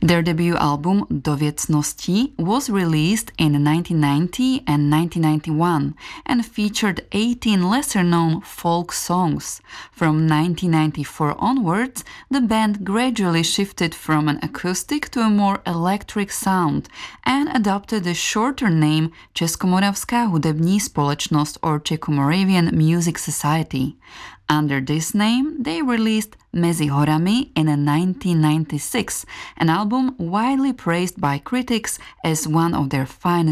Their debut album Doviecnosti was released in 1990 and 1991 and featured 18 lesser-known folk songs. From 1994 onwards, the band gradually shifted from an acoustic to a more electric sound and adopted the shorter name Českomoravská hudební společnost or Czech-Moravian Music Society. Under this name, they released Mezi horami in 1996, an album widely praised by critics as one of their finest